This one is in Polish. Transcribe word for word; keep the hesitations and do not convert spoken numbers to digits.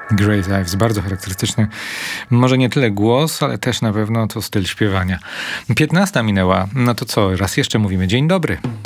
Great Ives, bardzo charakterystyczny. Może nie tyle głos, ale też na pewno to styl śpiewania. piętnasta minęła. No to co, raz jeszcze mówimy dzień dobry.